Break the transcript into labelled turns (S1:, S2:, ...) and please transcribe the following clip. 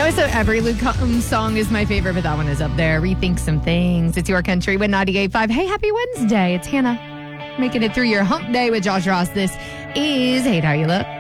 S1: know, so every Luke Combs song is my favorite, but that one is up there. Rethink some things. It's Your Country with 98.5. Hey, happy Wednesday. It's Hannah making it through your hump day with Josh Ross. This is Hate How You Look.